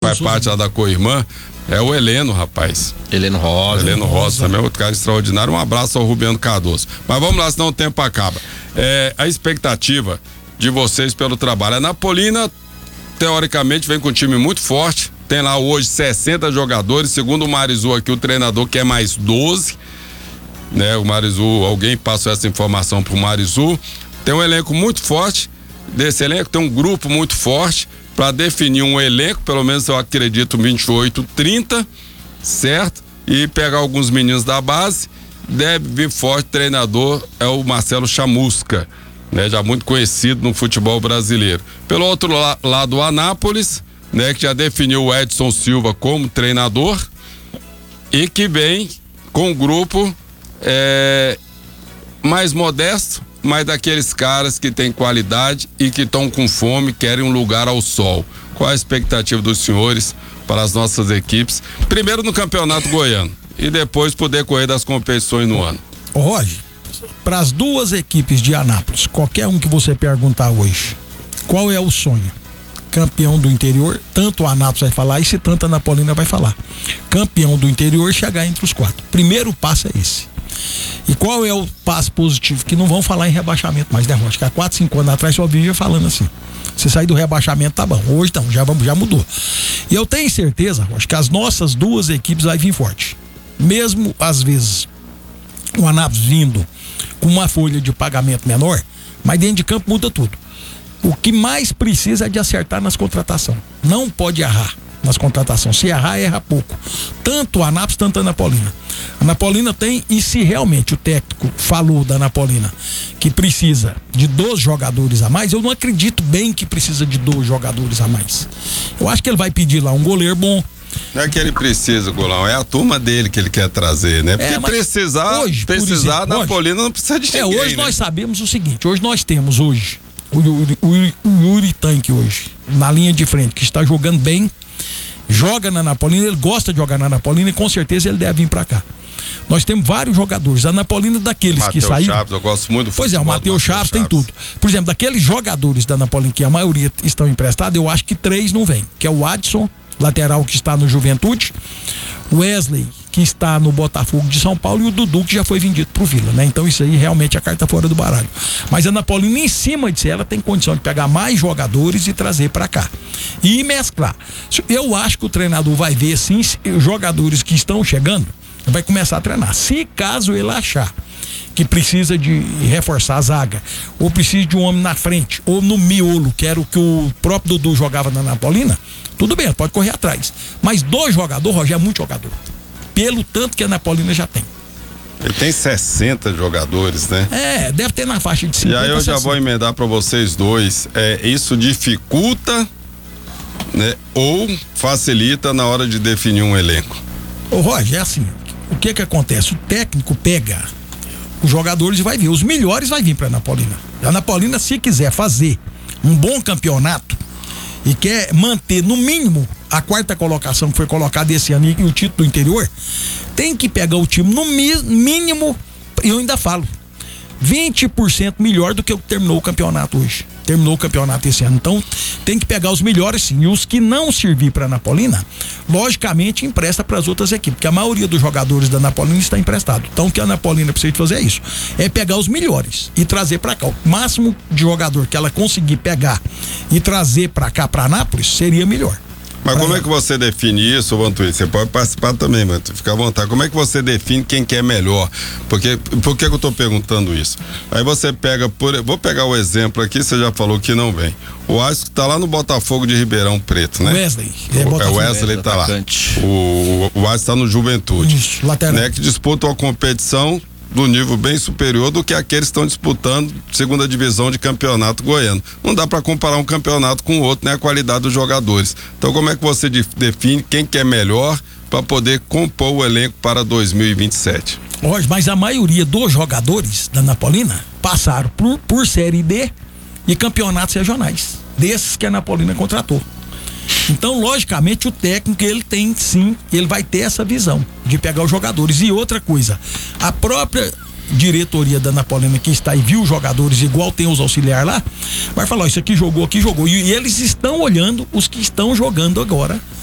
faz parte lá da co-irmã, é o Heleno, rapaz. Heleno Rosa também é outro cara extraordinário. Um abraço ao Rubiano Cardoso. Mas vamos lá, senão o tempo acaba. A expectativa de vocês pelo trabalho. A Napolina, teoricamente, vem com um time muito forte. Tem lá hoje 60 jogadores. Segundo o Marizu aqui, o treinador quer mais 12. Né? O Marizu, alguém passou essa informação pro Marizu. Tem um elenco muito forte. Desse elenco tem um grupo muito forte para definir um elenco, pelo menos eu acredito 28, 30, certo? E pegar alguns meninos da base. Deve vir forte, treinador é o Marcelo Chamusca, né? Já muito conhecido no futebol brasileiro. Pelo outro lado, o Anápolis, né? Que já definiu o Edson Silva como treinador e que vem com um grupo mais modesto, mas daqueles caras que têm qualidade e que estão com fome, querem um lugar ao sol. Qual a expectativa dos senhores para as nossas equipes? Primeiro no Campeonato Goiano e depois poder correr das competições no ano. Roger, para as duas equipes de Anápolis, qualquer um que você perguntar hoje, qual é o sonho? Campeão do interior, tanto o Anápolis vai falar, e se tanto a Napolina vai falar. Campeão do interior, chegar entre os 4. Primeiro passo é esse. E qual é o passo positivo? Que não vão falar em rebaixamento mais, né, Rocha? Que há 4, 5 anos atrás só vivia falando assim. Se sair do rebaixamento tá bom. Hoje não, já mudou. E eu tenho certeza, Rocha, que as nossas duas equipes vai vir forte. Mesmo às vezes o Anápolis vindo com uma folha de pagamento menor, mas dentro de campo muda tudo. O que mais precisa é de acertar nas contratações. Não pode errar nas contratações. Se errar, erra pouco. Tanto a Anápolis, tanto a Napolina. A Napolina tem, e se realmente o técnico falou da Napolina que precisa de 2 jogadores a mais, eu não acredito bem que precisa de 2 jogadores a mais. Eu acho que ele vai pedir lá um goleiro bom. Não é que ele precisa, Golão, é a turma dele que ele quer trazer, né? Porque precisar, a Napolina não precisa de ninguém. Hoje nós sabemos o seguinte, hoje nós temos o Yuri Tanque hoje, na linha de frente, que está jogando bem, joga na Napolina, ele gosta de jogar na Napolina e com certeza ele deve vir pra cá. Nós temos vários jogadores, a Napolina daqueles que saíram. Mateus Chaves, eu gosto muito do futebol. Pois é, o Mateus Chaves tem tudo. Por exemplo, daqueles jogadores da Napolina, que a maioria estão emprestados, eu acho que 3 não vêm, que é o Adson, lateral que está no Juventude, o Wesley, que está no Botafogo de São Paulo, e o Dudu, que já foi vendido pro Vila, né? Então isso aí realmente é a carta fora do baralho. Mas a Napolina, em cima disso, ela tem condição de pegar mais jogadores e trazer para cá. E mesclar. Eu acho que o treinador vai ver, sim, os jogadores que estão chegando, vai começar a treinar. Se caso ele achar que precisa de reforçar a zaga, ou precisa de um homem na frente, ou no miolo, que era o que o próprio Dudu jogava na Napolina, tudo bem, pode correr atrás. Mas 2 jogadores, Roger, é muito jogador. Pelo tanto que a Napolina já tem. Ele tem 60 jogadores, né? Deve ter na faixa de 50. E aí eu já vou emendar para vocês dois. Isso dificulta, né? Ou facilita na hora de definir um elenco? Ô Roger, é assim, o que acontece? O técnico pega os jogadores e vai vir. Os melhores vai vir para a Napolina. A Napolina, se quiser fazer um bom campeonato e quer manter no mínimo a 4ª colocação que foi colocada esse ano e o título do interior, tem que pegar o time no mínimo, eu ainda falo, 20% melhor do que o que terminou o campeonato hoje. Terminou o campeonato esse ano. Então, tem que pegar os melhores sim. E os que não servir para a Napolina, logicamente empresta para as outras equipes, porque a maioria dos jogadores da Napolina está emprestado. Então, o que a Napolina precisa fazer é isso: é pegar os melhores e trazer para cá. O máximo de jogador que ela conseguir pegar e trazer para cá, para Anápolis, seria melhor. Mas como é que você define isso, Vantuí? Você pode participar também, Vantuí, fica à vontade. Como é que você define quem que é melhor? Por que eu tô perguntando isso? Aí você pega, vou pegar o exemplo aqui, você já falou que não vem. O Alisson tá lá no Botafogo de Ribeirão Preto, né? Wesley. O Wesley tá lá. O Alisson tá no Juventude. Isso, lateral. Né? Que disputa uma competição do nível bem superior do que aqueles que estão disputando 2ª divisão de campeonato goiano. Não dá para comparar um campeonato com o outro, né? A qualidade dos jogadores. Então, como é que você define quem que é melhor para poder compor o elenco para 2027? Hoje, mas a maioria dos jogadores da Napolina passaram por Série D e campeonatos regionais, desses que a Napolina contratou. Então, logicamente, o técnico, ele tem sim, ele vai ter essa visão de pegar os jogadores. E outra coisa, a própria diretoria da Napolina que está e viu os jogadores, igual tem os auxiliares lá, vai falar: isso aqui jogou. E eles estão olhando os que estão jogando agora